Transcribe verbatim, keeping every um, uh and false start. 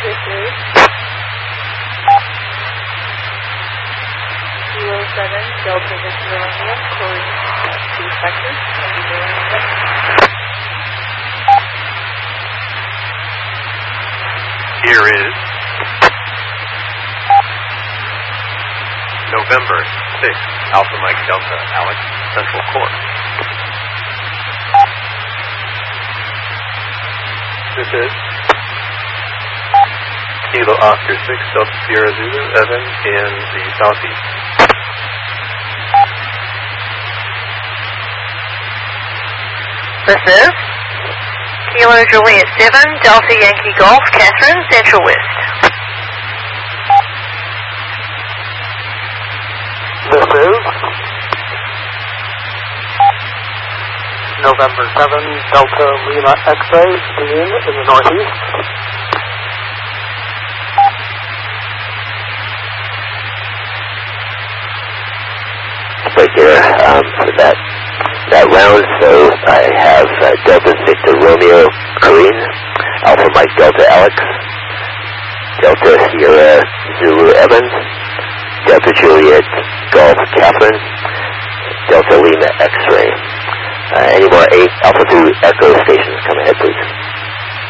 This is Kilo seven, Delta Victor Romeo, Korean two seconds, Here is November sixth, Alpha Mike Delta, Alex, Central Court. This is Kilo Oscar six, Delta Sierra Zulu, Evan in the southeast. This is Kilo Juliet seven, Delta Yankee Golf, Catherine, Central West. This is November seven, Delta Lima X-ray, Dean in the northeast. Right there, um, for that, that round, so I have uh, Delta Victor Romeo, Korean, Alpha Mike Delta Alex, Delta Sierra Zulu Evan, Delta Juliet Golf Catherine, Delta Lima X-ray. Uh, any more eight Alpha two Echo stations, come ahead please.